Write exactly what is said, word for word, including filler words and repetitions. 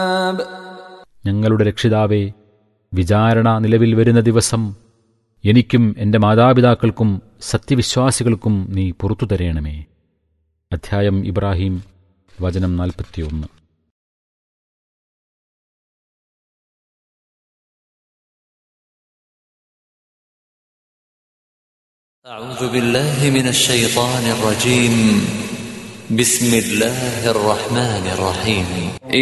ഞങ്ങളുടെ രക്ഷിതാവേ, വിചാരണ നിലവിൽ വരുന്ന ദിവസം എനിക്കും എൻ്റെ മാതാപിതാക്കൾക്കും സത്യവിശ്വാസികൾക്കും നീ പുറത്തു തരേണമേ. അധ്യായം ഇബ്രാഹിം, വചനം നാൽപ്പത്തിയൊന്ന്. أعوذ بالله من الشيطان الرجيم. بسم الله الرحمن الرحيم.